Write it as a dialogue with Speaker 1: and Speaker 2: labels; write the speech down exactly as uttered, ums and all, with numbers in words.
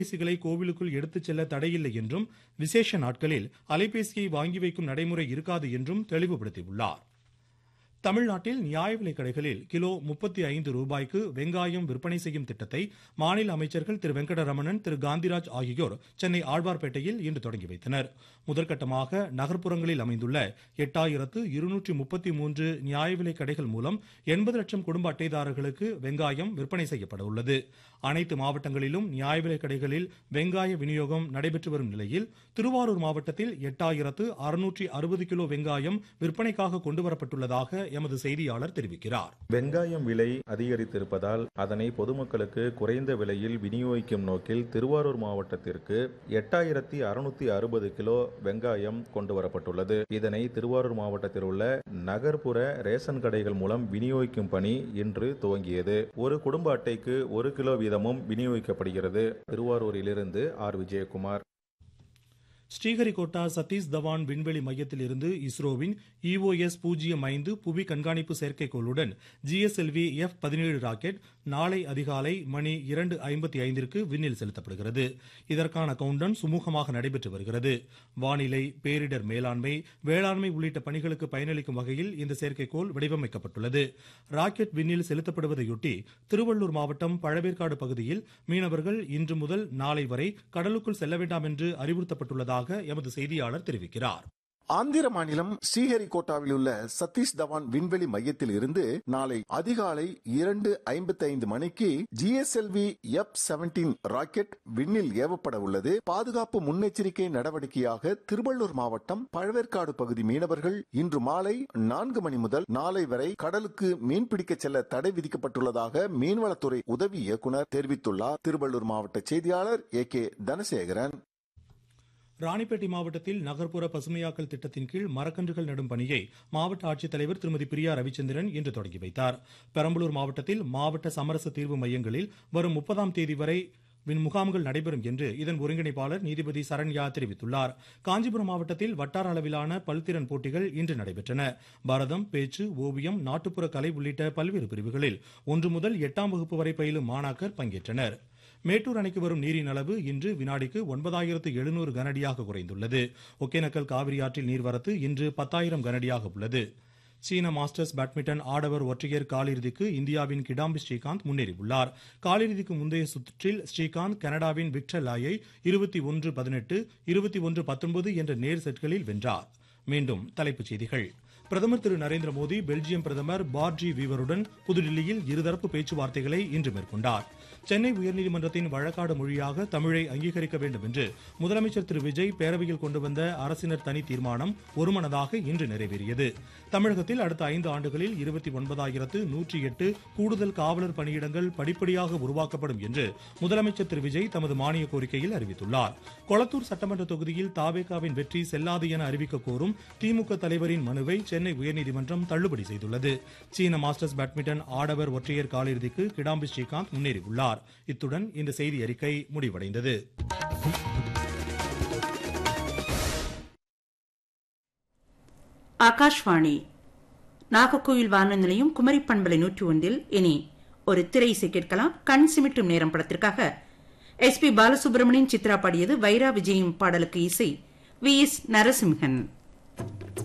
Speaker 1: அலைபேசிகளை கோவிலுக்குள் எடுத்துச் செல்ல தடையில்லை என்றும் விசேஷ நாட்களில் அலைபேசியை வாங்கி வைக்கும் நடைமுறை இருக்காது என்றும் தெளிவுபடுத்தியுள்ளார். தமிழ்நாட்டில் நியாய விலைக் கடைகளில் கிலோ முப்பத்தி ஐந்து ரூபாய்க்கு வெங்காயம் விற்பனை செய்யும் திட்டத்தை மாநில அமைச்சர்கள் திரு வெங்கடரமணன், திரு காந்திராஜ் ஆகியோர் சென்னை ஆழ்வார்பேட்டையில் இன்று தொடங்கி வைத்தனர். முதற்கட்டமாக நகர்ப்புறங்களில் அமைந்துள்ள எட்டாயிரத்து இருநூற்றி முப்பத்தி மூன்று நியாய விலைக் கடைகள் மூலம் எண்பது லட்சம் குடும்ப அட்டைதாரர்களுக்கு வெங்காயம் விற்பனை செய்யப்பட உள்ளது. அனைத்து மாவட்டங்களிலும் நியாய விலைக் கடைகளில் வெங்காய விநியோகம் நடைபெற்று வரும் நிலையில் திருவாரூர் மாவட்டத்தில் எட்டாயிரத்து அறுநூற்றி அறுபது கிலோ வெங்காயம் விற்பனைக்காக கொண்டுவரப்பட்டுள்ளதாக எமது செய்தியாளர் தெரிவிக்கிறார்.
Speaker 2: வெங்காயம் விலை அதிகரித்திருப்பதால் அதனை பொதுமக்களுக்கு குறைந்த விலையில் விநியோகிக்கும் நோக்கில் திருவாரூர் மாவட்டத்திற்கு எட்டாயிரத்தி அறுநூத்தி அறுபது கிலோ வெங்காயம் கொண்டு வரப்பட்டுள்ளது. இதனை திருவாரூர் மாவட்டத்தில் உள்ள நகர்ப்புற ரேஷன் கடைகள் மூலம் விநியோகிக்கும் பணி இன்று துவங்கியது. ஒரு குடும்ப அட்டைக்கு ஒரு கிலோ வீதமும் விநியோகிக்கப்படுகிறது. திருவாரூரிலிருந்து ஆர் விஜயகுமார்.
Speaker 1: ஸ்ரீஹரிகோட்டா சதீஷ் தவான் விண்வெளி மையத்தில் இருந்து இஸ்ரோவின் இஓஎஸ் பூஜ்ஜியம் ஐந்து புவி கண்காணிப்பு செயற்கைக்கோளுடன் ஜிஎஸ்எல்வி எஃப் பதினேழு ராக்கெட் நாளை அதிகாலை மணி இரண்டு ஐம்பத்தி ஐந்திற்கு விண்ணில் செலுத்தப்படுகிறது. இதற்கான கவுண்டவுன் சுமூகமாக நடைபெற்று வருகிறது. வானிலை, பேரிடர் மேலாண்மை, வேளாண்மை உள்ளிட்ட பணிகளுக்கு பயனளிக்கும் வகையில் இந்த செயற்கைக்கோள் வடிவமைக்கப்பட்டுள்ளது. ராக்கெட் விண்ணில் செலுத்தப்படுவதையொட்டி திருவள்ளூர் மாவட்டம் பழவேற்காடு பகுதியில் மீனவர்கள் இன்று முதல் நாளை வரை கடலுக்குள் செல்ல வேண்டாம் என்று அறிவுறுத்தப்பட்டுள்ளதாக எமது செய்தியாளர் தெரிவிக்கிறார்.
Speaker 3: ஆந்திர மாநிலம் ஸ்ரீஹரிகோட்டாவில் உள்ள சதீஷ் தவான் விண்வெளி மையத்தில் இருந்து நாளை அதிகாலை இரண்டு ஐம்பத்தி ஐந்து மணிக்கு ஜிஎஸ்எல்வி எஃப் பதினேழு ராக்கெட் விண்ணில் ஏவப்பட உள்ளது. பாதுகாப்பு முன்னெச்சரிக்கை நடவடிக்கையாக திருவள்ளூர் மாவட்டம் பழவேற்காடு பகுதி மீனவர்கள் இன்று மாலை நான்கு மணி முதல் நாளை வரை கடலுக்கு மீன்பிடிக்க செல்ல தடை விதிக்கப்பட்டுள்ளதாக மீன்வளத்துறை உதவி இயக்குநர் தெரிவித்துள்ளார். திருவள்ளூர் மாவட்ட செய்தியாளர் ஏ கே தனசேகரன்.
Speaker 1: ராணிப்பேட்டை மாவட்டத்தில் நகர்ப்புற பசுமையாக்கல் திட்டத்தின் கீழ் மரக்கன்றுகள் நடும் பணியை மாவட்ட ஆட்சித்தலைவர் திருமதி பிரியா ரவிச்சந்திரன் இன்று தொடங்கி வைத்தார். பெரம்பலூர் மாவட்டத்தில் மாவட்ட சமரச தீர்வு மையங்களில் வரும் முப்பதாம் தேதி வரை முகாம்கள் நடைபெறும் என்று இதன் ஒருங்கிணைப்பாளர் நீதிபதி சரண்யா தெரிவித்துள்ளார். காஞ்சிபுரம் மாவட்டத்தில் வட்டார அளவிலான பல்திறன் போட்டிகள் இன்று நடைபெற்றன. பரதம், பேச்சு, ஓவியம், நாட்டுப்புற கலை உள்ளிட்ட பல்வேறு பிரிவுகளில் ஒன்று முதல் எட்டாம் வகுப்பு வரை பயிலும் மாணாக்கர் பங்கேற்றனர். மேட்டூர் அணைக்கு வரும் நீரின் அளவு இன்று வினாடிக்கு ஒன்பதாயிரத்து எழுநூறு கனஅடியாக குறைந்துள்ளது. ஒகேனக்கல் காவிரி ஆற்றில் நீர்வரத்து இன்று பத்தாயிரம் கனஅடியாக உள்ளது. சீன மாஸ்டர்ஸ் பேட்மிண்டன் ஆடவர் ஒற்றையர் காலிறுதிக்கு இந்தியாவின் கிடாம்பி ஸ்ரீகாந்த் முன்னேறியுள்ளார். காலிறுதிக்கு முந்தைய சுற்றில் ஸ்ரீகாந்த் கனடாவின் விக்டர் லாயை இருபத்தி ஒன்று பதினெட்டு, இருபத்தி ஒன்று பத்தொன்பது என்ற நேர் செட்களில் வென்றார். மீண்டும் தலைப்புச் செய்திகள். பிரதமர் திரு நரேந்திர மோடி பெல்ஜியம் பிரதமர் பார்ட்ஜி வீவருடன் புதுடில்லியில் இருதரப்பு பேச்சுவார்த்தைகளை இன்று மேற்கொண்டார். சென்னை உயர்நீதிமன்றத்தின் வழக்காடு மொழியாக தமிழை அங்கீகரிக்க வேண்டும் என்று முதலமைச்சர் திரு விஜய் பேரவையில் கொண்டு வந்த அரசினர் தனி தீர்மானம் ஒருமனதாக இன்று நிறைவேறியது. தமிழகத்தில் அடுத்த ஐந்து ஆண்டுகளில் இருபத்தி ஒன்பதாயிரத்து நூற்றி எட்டு கூடுதல் காவலர் பணியிடங்கள் படிப்படியாக உருவாக்கப்படும் என்று முதலமைச்சர் திரு விஜய் தமது மானிய கோரிக்கையில் அறிவித்துள்ளார். கொளத்தூர் சட்டமன்ற தொகுதியில் தாவேகாவின் வெற்றி செல்லாது என அறிவிக்க கோரும் திமுக தலைவரின் மனுவை சென்னை உயர்நீதிமன்றம் தள்ளுபடி செய்துள்ளது. சீன மாஸ்டர்ஸ் பேட்மிண்டன் ஆடவர் ஒற்றையர் காலிறுதிக்கு கிடாம்பி ஸ்ரீகாந்த் முன்னேறியுள்ளார். இத்துடன் இந்த செய்தி அறிக்கை முடிவடைந்தது.
Speaker 4: ஆகாஷ்வாணி நாகர்கோவில் வானொலி நிலையம் குமரி பண்பலை நூற்றி ஒன்றில் இனி ஒரு திரை இசை கேட்கலாம். கண் சிமிட்டும் நேரம் படத்திற்காக எஸ் பி பாலசுப்ரமணியன் சித்ரா பாடியது. வைரா விஜயும் பாடலுக்கு இசை வி எஸ் நரசிம்ஹன்.